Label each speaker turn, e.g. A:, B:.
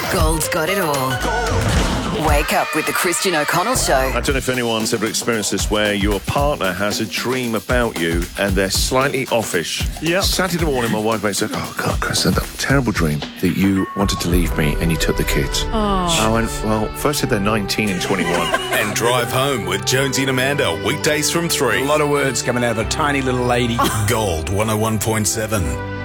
A: Gold's got it all. Wake up with the Christian O'Connell Show.
B: I don't know if anyone's ever experienced this, where your partner has a dream about you and they're slightly offish.
C: Yep.
B: Saturday morning, my wife said, "Oh, God, Chris, I had that terrible dream that you wanted to leave me and you took the kids." I went, well, first said they're 19 and 21.
D: And Drive Home with Jonesy and Amanda, weekdays from 3.
E: A lot of words coming out of a tiny little lady.
D: Gold 101.7.